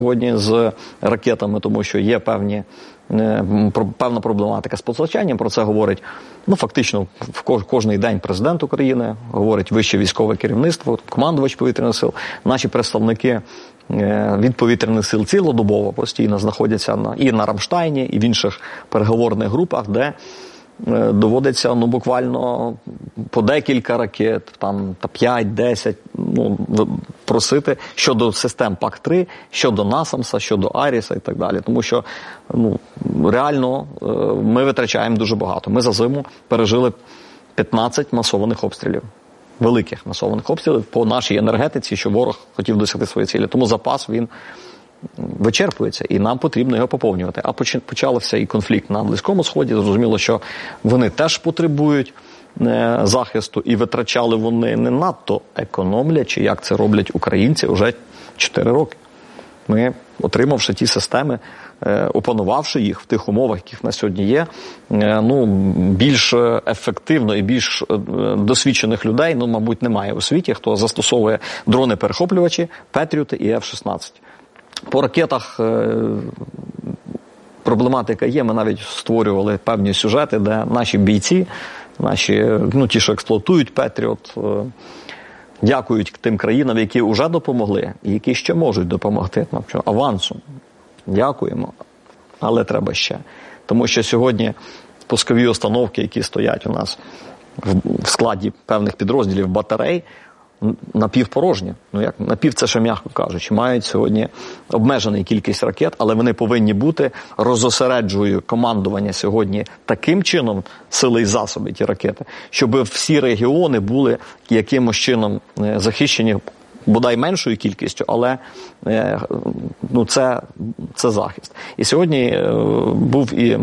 сьогодні з ракетами, тому що є певна проблематика з постачанням. Про це говорить фактично кожний день президент України, говорить вище військове керівництво, командувач повітряних сил. Наші представники від повітряних сил цілодобово постійно знаходяться і на Рамштайні, і в інших переговорних групах, де доводиться буквально по декілька ракет, там 5-10, просити щодо систем ПАК-3, щодо Насамса, щодо Аріса і так далі. Тому що реально ми витрачаємо дуже багато. Ми за зиму пережили 15 масованих обстрілів. Великих масованих обстрілів по нашій енергетиці, що ворог хотів досягти свої цілі. Тому запас, він вичерпується, і нам потрібно його поповнювати. А почався і конфлікт на Близькому Сході. Зрозуміло, що вони теж потребують захисту, і витрачали вони не надто економлячи, як це роблять українці вже 4 роки. Ми, отримавши ті системи, опанувавши їх в тих умовах, яких на сьогодні є, більш ефективно і більш досвідчених людей, мабуть, немає у світі, хто застосовує дрони-перехоплювачі, Петріоти і F-16. По ракетах проблематика є, ми навіть створювали певні сюжети, де наші бійці, ті, що експлуатують Петріот, дякують тим країнам, які вже допомогли і які ще можуть допомогти авансом. Дякуємо, але треба ще. Тому що сьогодні пускові установки, які стоять у нас в складі певних підрозділів батарей, напівпорожні. Напів це ще м'яко кажучи. Мають сьогодні обмежену кількість ракет, але вони повинні бути, розосереджує командування сьогодні таким чином, сили і засоби, ті ракети, щоб всі регіони були якимось чином захищені, бодай меншою кількістю, але це захист. І сьогодні був і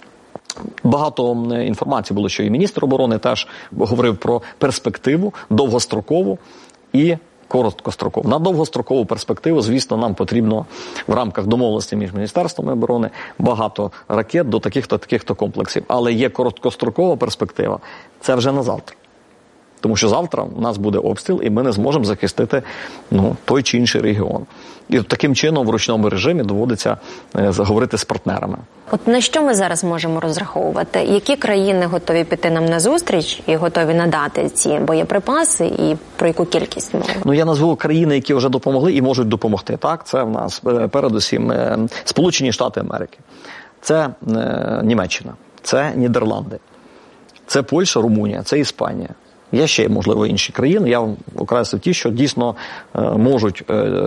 багато інформації було, що і міністр оборони теж говорив про перспективу довгострокову і короткострокову. На довгострокову перспективу, звісно, нам потрібно в рамках домовленості між Міністерством оборони багато ракет до таких-то комплексів. Але є короткострокова перспектива, це вже на завтра. Тому що завтра у нас буде обстріл, і ми не зможемо захистити той чи інший регіон. І таким чином в ручному режимі доводиться говорити з партнерами. От на що ми зараз можемо розраховувати? Які країни готові піти нам на зустріч і готові надати ці боєприпаси, і про яку кількість мови? Я назву країни, які вже допомогли і можуть допомогти. Так, це в нас передусім Сполучені Штати Америки, це Німеччина, це Нідерланди, це Польща, Румунія, це Іспанія. Є ще, можливо, інші країни, я окреслив ті, що дійсно можуть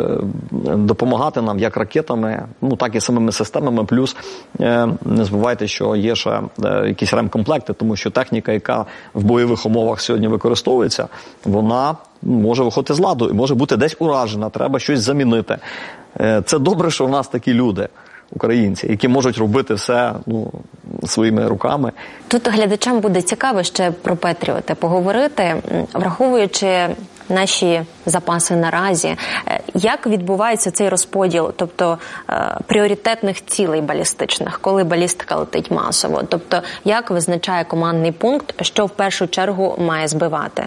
допомагати нам як ракетами, так і самими системами, плюс не забувайте, що є ще якісь ремкомплекти, тому що техніка, яка в бойових умовах сьогодні використовується, вона може виходити з ладу і може бути десь уражена, треба щось замінити. Це добре, що в нас такі люди, українці, які можуть робити все своїми руками. Тут глядачам буде цікаво ще про Петріоти поговорити, враховуючи наші запаси наразі. Як відбувається цей розподіл, тобто пріоритетних цілей балістичних, коли балістика летить масово? Тобто, як визначає командний пункт, що в першу чергу має збивати?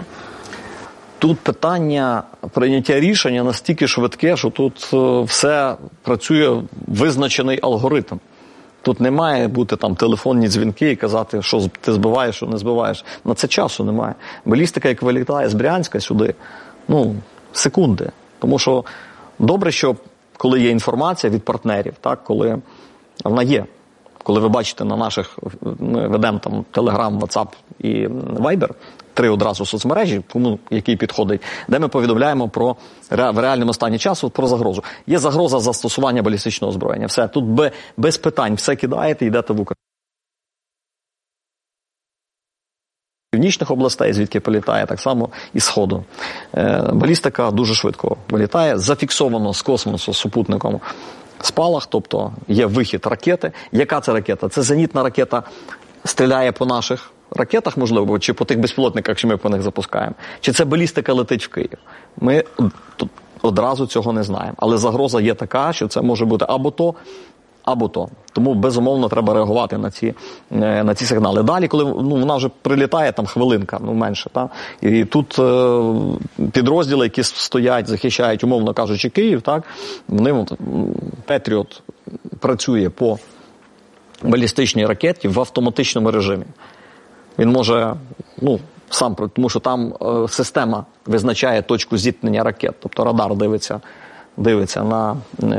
Тут питання прийняття рішення настільки швидке, що тут все працює визначений алгоритм. Тут не має бути телефонні дзвінки і казати, що ти збиваєш, що не збиваєш. На це часу немає. Балістика, як вилітає з Брянська сюди, секунди. Тому що добре, що коли є інформація від партнерів, коли вона є. Коли ви бачите на наших, ми ведемо Telegram, WhatsApp і Viber, 3 одразу соцмережі, кому який підходить, де ми повідомляємо про в реальному стані часу про загрозу. Є загроза застосування балістичного озброєння. Все, тут без питань, все кидаєте і йдете в Україну. Північних областей, звідки політає, так само і Сходу. Балістика дуже швидко вилітає, зафіксовано з космосу супутником спалах, тобто є вихід ракети. Яка це ракета? Це зенітна ракета, стріляє по наших ракетах, можливо, чи по тих безпілотниках, що ми по них запускаємо. Чи це балістика летить в Київ? Ми одразу цього не знаємо. Але загроза є така, що це може бути або то або то. Тому, безумовно, треба реагувати на ці сигнали. Далі, коли вона вже прилітає, там хвилинка, менше. Та? І тут підрозділи, які стоять, захищають, умовно кажучи, Київ, так? Вони, Петріот працює по балістичній ракеті в автоматичному режимі. Він може, тому що там система визначає точку зіткнення ракет, тобто радар дивиться на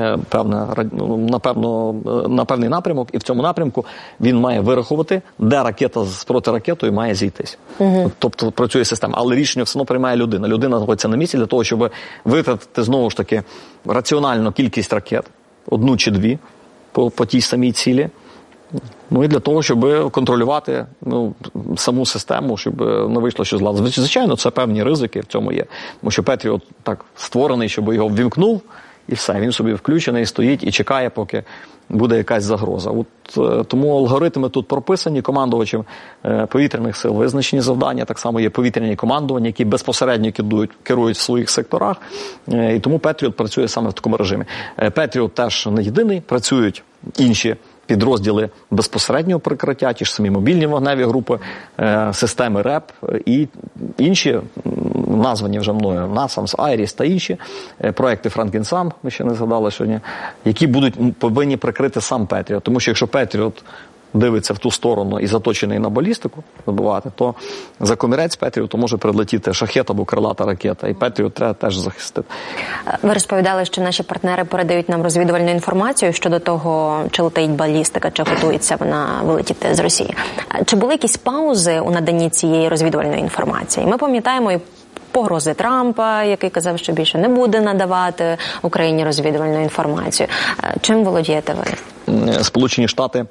певний напрямок, і в цьому напрямку він має вирахувати, де ракета з протиракетою має зійтись. Тобто працює система. Але рішення все одно приймає людина. Людина знаходиться на місці для того, щоб витратити, знову ж таки, раціональну кількість ракет, 1 чи 2, по тій самій цілі. І для того, щоб контролювати саму систему, щоб не вийшло щось з ладу. Звичайно, це певні ризики в цьому є. Тому що Петріот так створений, щоб його ввімкнув, і все. Він собі включений, стоїть і чекає, поки буде якась загроза. Тому алгоритми тут прописані, командувачем повітряних сил визначені завдання, так само є повітряні командування, які безпосередньо керують в своїх секторах. І тому Петріот працює саме в такому режимі. Петріот теж не єдиний, працюють інші підрозділи безпосереднього прикриття, ті ж самі мобільні вогневі групи, системи РЕП і інші, названі вже мною, NASAMS, IRIS та інші проекти Франкенсам, ми ще не згадали сьогодні, які повинні прикрити сам Петріот. Тому що якщо Петріот дивиться в ту сторону і заточений на балістику забивати, то за комірець Петріоту може прилетіти шахет або крилата ракета, і Петріот треба теж захистити. Ви розповідали, що наші партнери передають нам розвідувальну інформацію щодо того, чи летить балістика, чи готується вона вилетіти з Росії. Чи були якісь паузи у наданні цієї розвідувальної інформації? Ми пам'ятаємо і погрози Трампа, який казав, що більше не буде надавати Україні розвідувальну інформацію. Чим володієте ви? Сполучені Штати,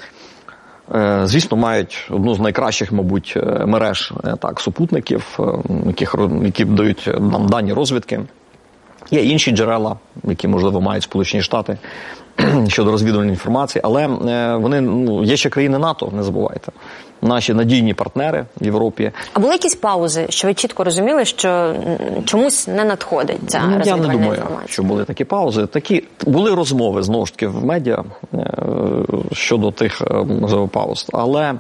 звісно, мають одну з найкращих, мабуть, мереж супутників, які дають нам дані розвідки. Є інші джерела, які, можливо, мають Сполучені Штати щодо розвідувальної інформації, але є ще країни НАТО, не забувайте. Наші надійні партнери в Європі. А були якісь паузи, що ви чітко розуміли, що чомусь не надходить ця розвідувальна інформація? Я не думаю, що були такі паузи. Були розмови, знову ж таки, в медіа щодо тих, можливо, пауз. Але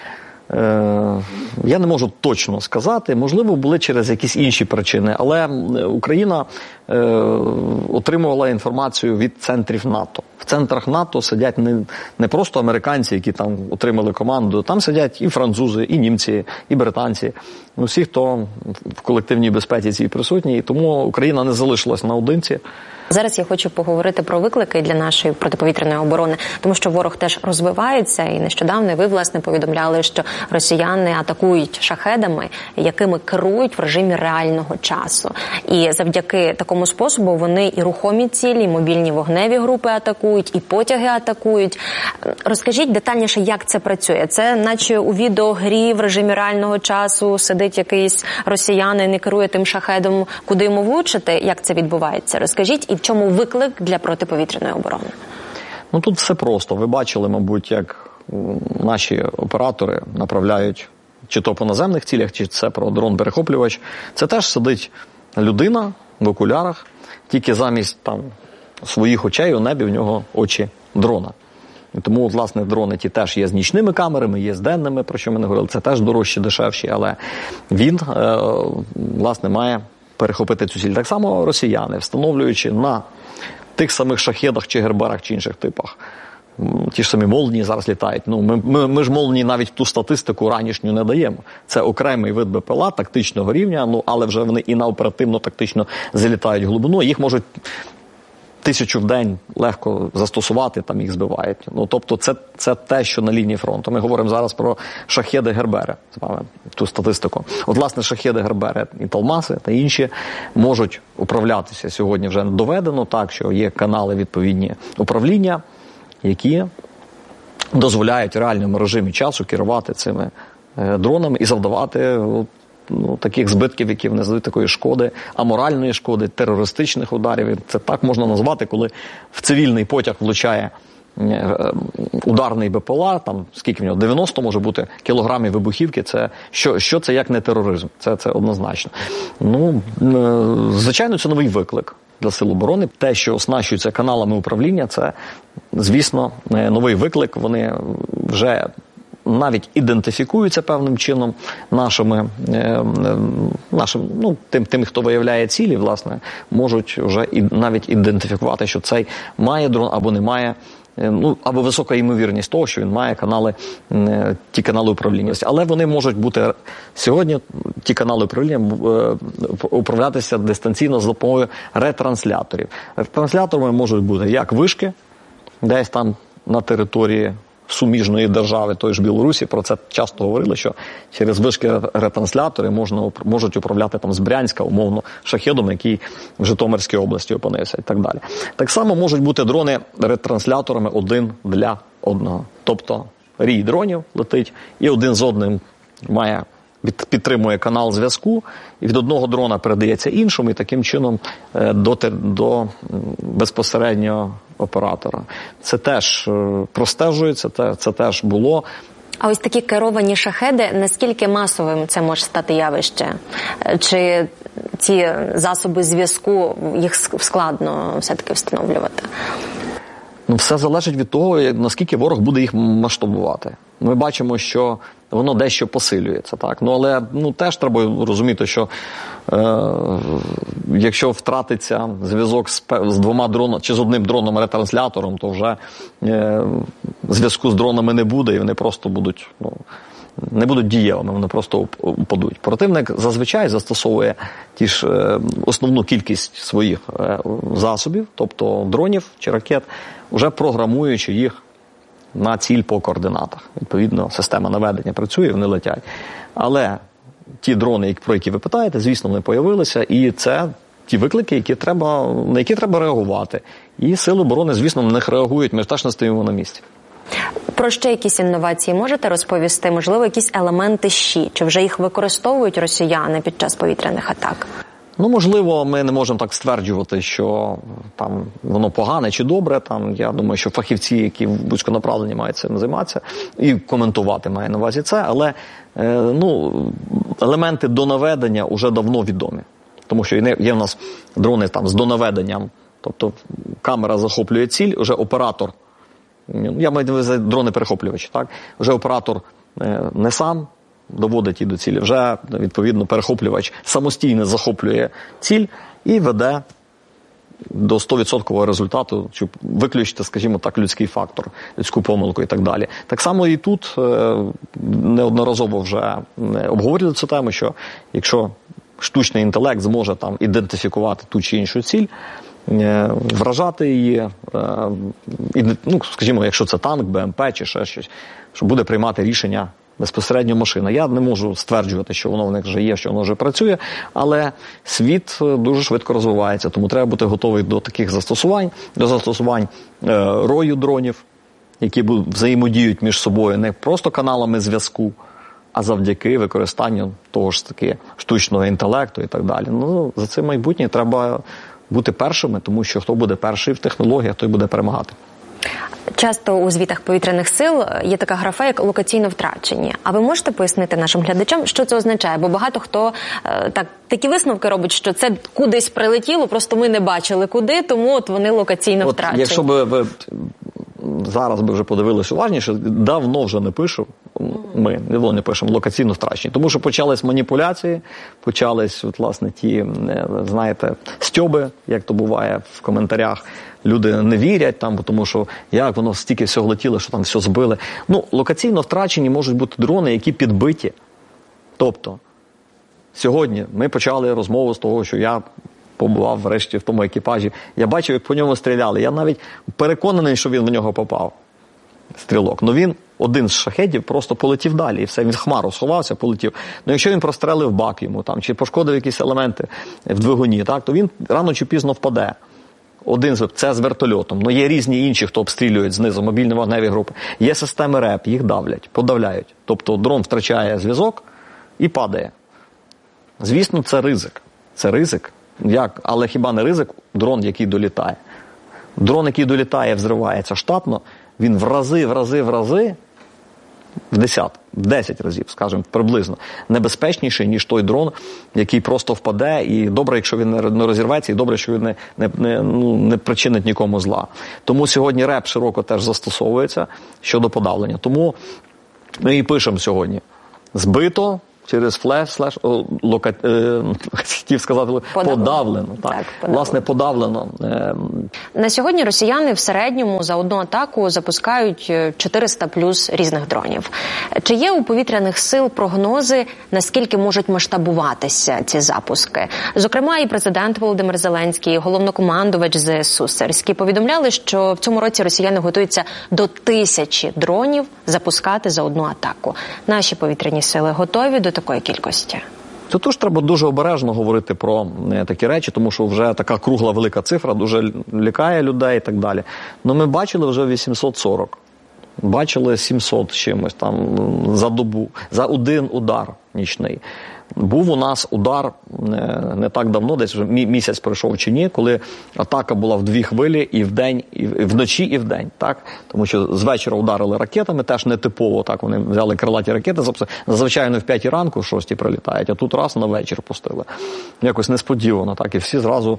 я не можу точно сказати, можливо, були через якісь інші причини, але Україна отримувала інформацію від центрів НАТО. В центрах НАТО сидять не просто американці, які там отримали команду, там сидять і французи, і німці, і британці, всі, хто в колективній безпеці цій присутні, і тому Україна не залишилась наодинці. Зараз я хочу поговорити про виклики для нашої протиповітряної оборони, тому що ворог теж розвивається, і нещодавно ви, власне, повідомляли, що росіяни атакують шахедами, якими керують в режимі реального часу. І завдяки такому способу вони і рухомі цілі, і мобільні вогневі групи атакують, і потяги атакують. Розкажіть детальніше, як це працює. Це наче у відеогрі в режимі реального часу сидить якийсь росіянин і керує тим шахедом, куди йому влучити. Як це відбувається? Розкажіть, і в чому виклик для протиповітряної оборони? Тут все просто. Ви бачили, мабуть, як наші оператори направляють чи то по наземних цілях, чи це про дрон-перехоплювач. Це теж сидить людина в окулярах, тільки замість своїх очей у небі в нього очі дрона. І тому, власне, дрони ті теж є з нічними камерами, є з денними, про що ми не говорили. Це теж дорожчі, дешевші, але він, власне, має перехопити цю ціль. Так само росіяни, встановлюючи на тих самих шахедах чи герберах чи інших типах. Ті ж самі молнії зараз літають. Ми ж молнії навіть в ту статистику ранішню не даємо. Це окремий вид БПЛА тактичного рівня, але вже вони і на оперативно-тактично залітають в глибину. Їх можуть 1000 в день легко застосувати, там їх збивають. Тобто це те, що на лінії фронту. Ми говоримо зараз про шахеди Гербери, з вами ту статистику. Власне, шахеди Гербери і Талмаси та інші можуть управлятися. Сьогодні вже доведено так, що є канали відповідні управління, які дозволяють в реальному режимі часу керувати цими дронами і завдавати таких збитків, які вони задають, такої шкоди, аморальної шкоди, терористичних ударів. Це так можна назвати, коли в цивільний потяг влучає ударний БПЛА, там скільки в нього, 90 може бути кілограмів вибухівки, це що це як не тероризм, це однозначно. Звичайно, це новий виклик. для Сил оборони. Те, що оснащується каналами управління, це, звісно, новий виклик. Вони вже навіть ідентифікуються певним чином тим, хто виявляє цілі, власне, можуть вже навіть ідентифікувати, що цей має дрон або не має, або висока ймовірність того, що він має ті канали управління. Але вони можуть бути сьогодні, ті канали управління, управлятися дистанційно за допомогою ретрансляторів. Ретрансляторами можуть бути як вишки, десь там на території суміжної держави, тої ж Білорусі, про це часто говорили, що через вишки ретранслятори можуть управляти там з Брянська, умовно, шахедом, який в Житомирській області опинився і так далі. Так само можуть бути дрони ретрансляторами один для одного. Тобто рій дронів летить і один з одним підтримує канал зв'язку, і від одного дрона передається іншому, і таким чином до безпосереднього оператора. Це теж простежується, це теж було. А ось такі керовані шахеди, наскільки масовим це може стати явище? Чи ці засоби зв'язку, їх складно все-таки встановлювати? Все залежить від того, наскільки ворог буде їх масштабувати. Ми бачимо, що воно дещо посилюється, так. Але теж треба розуміти, що якщо втратиться зв'язок з двома дронами чи з одним дроном-ретранслятором, то вже зв'язку з дронами не буде, і вони просто будуть не будуть дієвими, вони просто упадуть. Противник зазвичай застосовує ті ж основну кількість своїх засобів, тобто дронів чи ракет, вже програмуючи їх на ціль по координатах. Відповідно, система наведення працює, вони летять. Але ті дрони, про які ви питаєте, звісно, вони появилися, і це ті виклики, на які треба реагувати. І Сили оборони, звісно, на них реагують, ми теж не стоїмо на місці. Про ще якісь інновації можете розповісти? Можливо, якісь елементи ЩІ? Чи вже їх використовують росіяни під час повітряних атак? Можливо, ми не можемо так стверджувати, що там воно погане чи добре. Я думаю, що фахівці, які вузьконаправлені, мають цим займатися і коментувати, має на увазі це. Але елементи донаведення вже давно відомі. Тому що є в нас дрони з донаведенням. Тобто камера захоплює ціль, вже оператор, я маю на увазі дрони-перехоплювачі, так? Вже оператор не сам доводить її до цілі, вже, відповідно, перехоплювач самостійно захоплює ціль і веде до 100% результату, щоб виключити, скажімо так, людський фактор, людську помилку і так далі. Так само і тут неодноразово вже обговорювали цю тему, що якщо штучний інтелект зможе ідентифікувати ту чи іншу ціль, вражати її, скажімо, якщо це танк, БМП чи ще щось, що буде приймати рішення безпосередньо машина. Я не можу стверджувати, що воно в них вже є, що воно вже працює, але світ дуже швидко розвивається, тому треба бути готовий до таких застосувань, до застосувань рою дронів, які взаємодіють між собою не просто каналами зв'язку, а завдяки використанню того ж таки штучного інтелекту і так далі. За це майбутнє треба бути першими, тому що хто буде перший в технологіях, той буде перемагати. Часто у звітах повітряних сил є така графа, як локаційно втрачені. А ви можете пояснити нашим глядачам, що це означає? Бо багато хто такі висновки робить, що це кудись прилетіло, просто ми не бачили куди, тому вони локаційно втрачені. Якщо б ви зараз вже подивилися уважніше, давно вже не пишу, ми не пишемо локаційно втрачені. Тому що почались маніпуляції, почались, власне, ті, знаєте, стьоби, як то буває в коментарях. Люди не вірять тому що як воно стільки всього летіло, що там все збили. Локаційно втрачені можуть бути дрони, які підбиті. Тобто, сьогодні ми почали розмову з того, що я побував врешті в тому екіпажі. Я бачив, як по ньому стріляли. Я навіть переконаний, що він в нього попав. Стрілок. Він один з шахедів просто полетів далі. І все, він в хмару сховався, полетів. Якщо він прострелив бак йому, чи пошкодив якісь елементи в двигуні, то він рано чи пізно впаде. Це з вертольотом. Є різні інші, хто обстрілюють знизу, мобільні вогневі групи. Є системи РЕП, їх давлять, подавляють. Тобто дрон втрачає зв'язок і падає. Звісно, це ризик. Це ризик. Але хіба не ризик дрон, який долітає? Дрон, який долітає, взривається штатно, він в рази в 10 разів, скажімо, приблизно, небезпечніший, ніж той дрон, який просто впаде, і добре, якщо він не розірветься, і добре, що він не причинить нікому зла. Тому сьогодні РЕП широко теж застосовується щодо подавлення. Тому ми і пишемо сьогодні: збито через хотів сказати, подавлено. Так, власне, подавлено. На сьогодні росіяни в середньому за одну атаку запускають 400 плюс різних дронів. Чи є у повітряних сил прогнози, наскільки можуть масштабуватися ці запуски? Зокрема, і президент Володимир Зеленський, і головнокомандувач ЗСУ Сирський повідомляли, що в цьому році росіяни готуються до 1000 дронів запускати за одну атаку. Наші повітряні сили готові до такої кількості? Тож треба дуже обережно говорити про такі речі, тому що вже така кругла велика цифра дуже лякає людей і так далі. Но ми бачили вже 840. Бачили 700 чимось там за добу, за один удар нічний. Був у нас удар не так давно, десь вже місяць пройшов чи ні, коли атака була в 2 хвилі і вдень, і вночі, і вдень, так? Тому що з вечора ударили ракетами, теж нетипово, так, вони взяли крилаті ракети, зазвичай в 5 ранку, в 6 прилітають, а тут раз на вечір пустили. Якось несподівано, так, і всі зразу,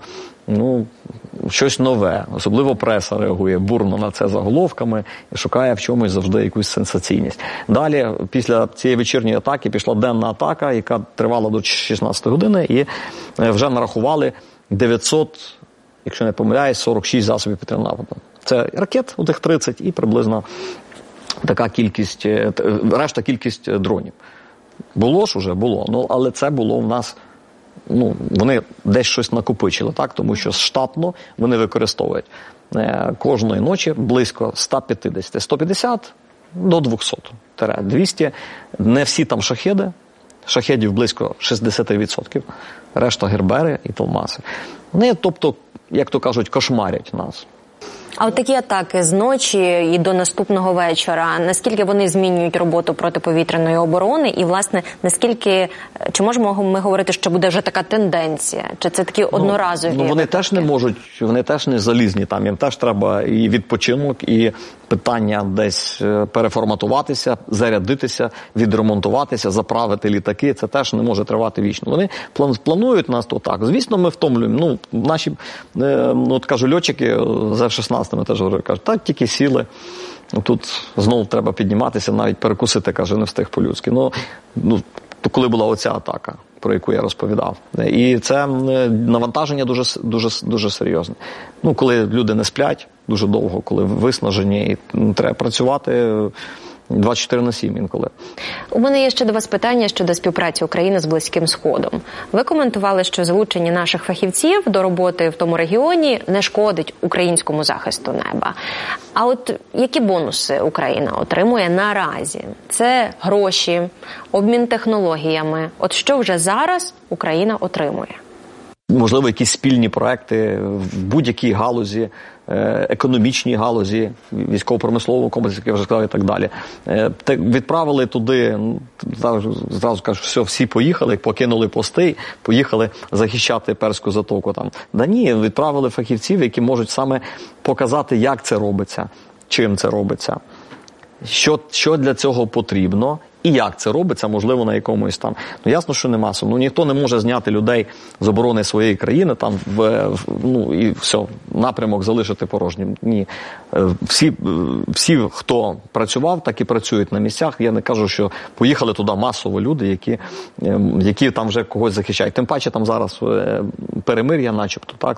щось нове. Особливо преса реагує бурно на це заголовками і шукає в чомусь завжди якусь сенсаційність. Далі, після цієї вечірньої атаки, пішла денна атака, яка тривала до 16 години, і вже нарахували 900, якщо не помиляюсь, 46 засобів повітряного нападу. Це ракет, у тих 30, і приблизно така кількість, решта кількість дронів. Було ж уже, було, але це було в нас, вони десь щось накопичили, так, тому що штатно вони використовують кожної ночі близько 150, 150 до 200, 200. Не всі там шахеди. Шахедів близько 60%, решта гербери і толмаси. Вони, тобто, як то кажуть, кошмарять нас. А от такі атаки з ночі і до наступного вечора, наскільки вони змінюють роботу протиповітряної оборони? І, власне, наскільки, чи можемо ми говорити, що буде вже така тенденція? Чи це такі одноразові? Вони теж не можуть, вони теж не залізні там. Їм теж треба і відпочинок, і питання десь переформатуватися, зарядитися, відремонтуватися, заправити літаки. Це теж не може тривати вічно. Вони планують нас то так. Звісно, ми втомлюємо. Наші, кажу, льотчики з F-16 ми теж говорили, кажуть, так, тільки сіли. Тут знову треба підніматися, навіть перекусити, каже, не встиг по-людськи. То коли була оця атака, про яку я розповідав. І це навантаження дуже серйозне. Коли люди не сплять дуже довго, коли виснажені, і треба працювати 24/7 інколи. У мене є ще до вас питання щодо співпраці України з Близьким Сходом. Ви коментували, що залучення наших фахівців до роботи в тому регіоні не шкодить українському захисту неба. А от які бонуси Україна отримує наразі? Це гроші, обмін технологіями. От що вже зараз Україна отримує? Можливо, якісь спільні проекти в будь-якій галузі, економічній галузі, військово-промисловому комплексі, як я вже сказав, і так далі. Відправили туди, зразу кажуть, всі поїхали, покинули пости, поїхали захищати Перську затоку. Ні, відправили фахівців, які можуть саме показати, як це робиться, чим це робиться, що для цього потрібно. І як це робиться, можливо, на якомусь там. Ясно, що не масово. Ніхто не може зняти людей з оборони своєї країни і все, напрямок залишити порожнім. Ні. Всі, хто працював, так і працюють на місцях. Я не кажу, що поїхали туди масово люди, які там вже когось захищають. Тим паче там зараз перемир'я, начебто, так,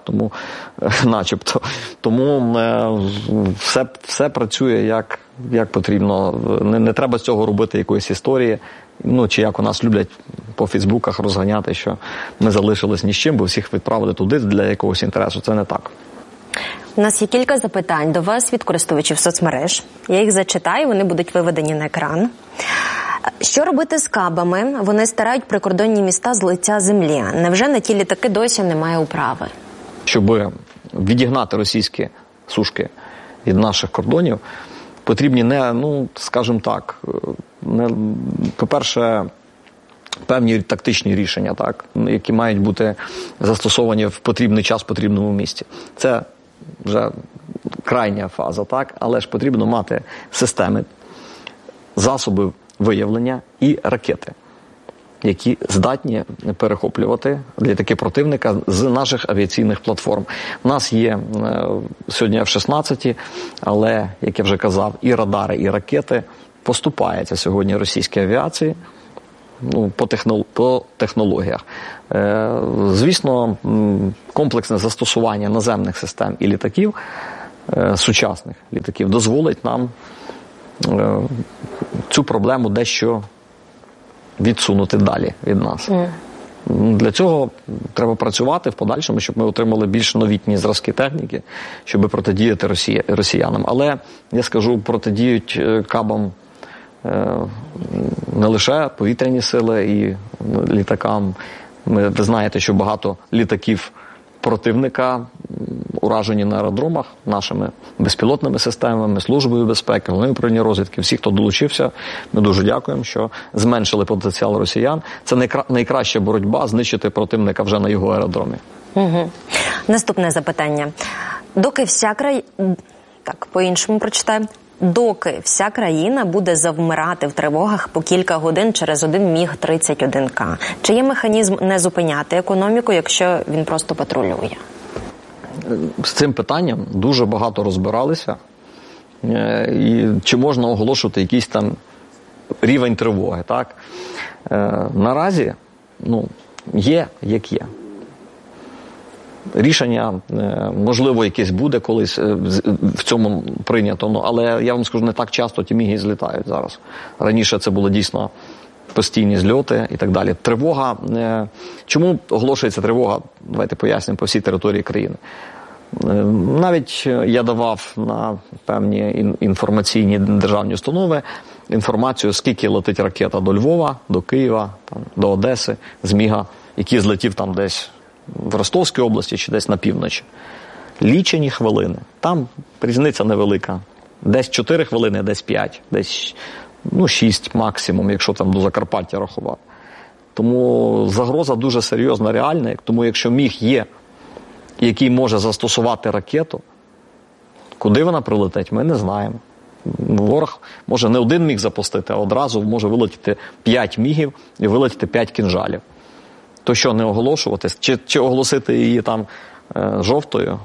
тому все працює як потрібно. Не треба з цього робити якоїсь історії, чи як у нас люблять по фейсбуках розганяти, що ми залишились ні з чим, бо всіх відправили туди для якогось інтересу. Це не так. У нас є кілька запитань до вас від користувачів соцмереж. Я їх зачитаю, вони будуть виведені на екран. Що робити з кабами? Вони стирають прикордонні міста з лиця землі. Невже на ті літаки досі немає управи? Щоб відігнати російські сушки від наших кордонів, потрібні скажімо так, по-перше, певні тактичні рішення, так, які мають бути застосовані в потрібний час в потрібному місці. Це вже крайня фаза, так, але ж потрібно мати системи засоби виявлення і ракети, які здатні перехоплювати літаки противника з наших авіаційних платформ. У нас є сьогодні F-16, але, як я вже казав, і радари, і ракети поступаються сьогодні російській авіації по технологіях. Звісно, комплексне застосування наземних систем і літаків, сучасних літаків, дозволить нам цю проблему дещо відсунути далі від нас. Для цього треба працювати в подальшому, щоб ми отримали більш новітні зразки техніки, щоб протидіяти росіянам. Але, я скажу, протидіють кабам не лише повітряні сили і літакам. Ви знаєте, що багато літаків противника уражені на аеродромах нашими безпілотними системами, Службою безпеки, Головним управлінням розвідки. Всі, хто долучився, ми дуже дякуємо, що зменшили потенціал росіян. Це найкраща боротьба — знищити противника вже на його аеродромі. Угу. Наступне запитання. Доки вся країна буде завмирати в тривогах по кілька годин через один Міг-31К, чи є механізм не зупиняти економіку, якщо він просто патрулює? З цим питанням дуже багато розбиралися. І чи можна оголошувати якийсь там рівень тривоги, так? Наразі, є, як є. Рішення, можливо, якесь буде колись в цьому прийнято, але я вам скажу, не так часто ті міги злітають зараз. Раніше це було дійсно постійні зльоти і так далі. Тривога, чому оголошується тривога, давайте пояснимо, по всій території країни. Навіть я давав на певні інформаційні державні установи інформацію, скільки летить ракета до Львова, до Києва, до Одеси, з Міга, який злетів там десь в Ростовській області чи десь на півночі. Лічені хвилини. Там різниця невелика. Десь 4 хвилини, десь 5, десь 6 максимум, якщо там до Закарпаття рахувати. Тому загроза дуже серйозна, реальна. Тому якщо міг є, який може застосувати ракету, куди вона прилетить, ми не знаємо. Ворог може не один міг запустити, а одразу може вилетіти 5 мігів і вилетіти 5 кінжалів. То що, не оголошувати? Чи оголосити її там жовтою?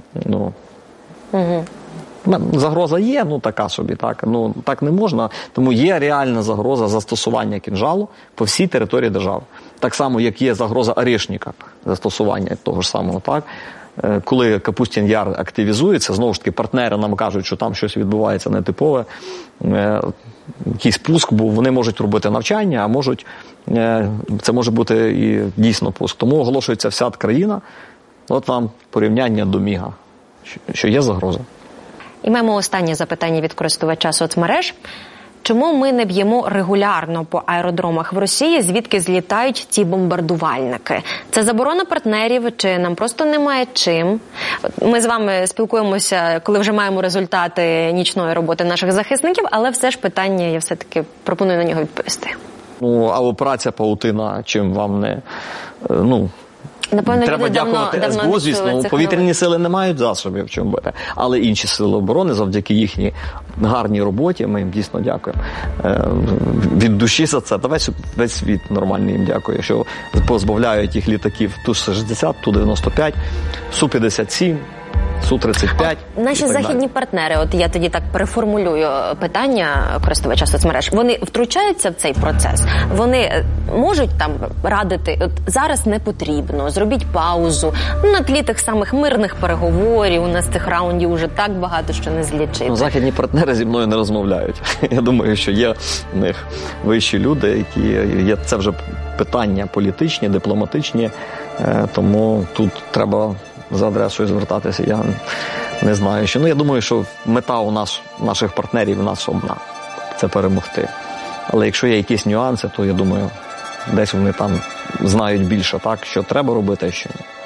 Загроза є, така собі, так. Так не можна. Тому є реальна загроза застосування кінжалу по всій території держави. Так само, як є загроза Орешника, застосування того ж самого, так. Коли Капустін Яр активізується, знову ж таки, партнери нам кажуть, що там щось відбувається нетипове, якийсь пуск, бо вони можуть робити навчання, а можуть, це може бути і дійсно пуск. Тому оголошується вся країна, от вам порівняння до Міга, що є загроза. І маємо останнє запитання від користувача соцмереж. Чому ми не б'ємо регулярно по аеродромах в Росії, звідки злітають ті бомбардувальники? Це заборона партнерів, чи нам просто немає чим? Ми з вами спілкуємося, коли вже маємо результати нічної роботи наших захисників, але все ж питання, я все-таки пропоную на нього відповісти. А операція «Павутина» чим вам не... Напевно, треба дякувати СБУ, звісно, повітряні сили не мають засобів, чому бити. Але інші сили оборони, завдяки їхній гарній роботі, ми їм дійсно дякуємо. Від душі за це. Та весь світ нормальний їм дякує, що позбавляють їх літаків Ту-60, Ту-95, Су-57, Су-35. Наші західні партнери, от я тоді так переформулюю питання користувача соцмереж, вони втручаються в цей процес? Вони можуть там радити, от зараз не потрібно, зробіть паузу, на тлі тих самих мирних переговорів, у нас цих раундів уже так багато, що не злічити. Західні партнери зі мною не розмовляють. Я думаю, що є в них вищі люди, які є, це вже питання політичні, дипломатичні, тому тут треба за адресою звертатися, я не знаю. Я думаю, що мета у нас, наших партнерів, у нас одна – це перемогти. Але якщо є якісь нюанси, то, я думаю, десь вони там знають більше, так, що треба робити, а що ні.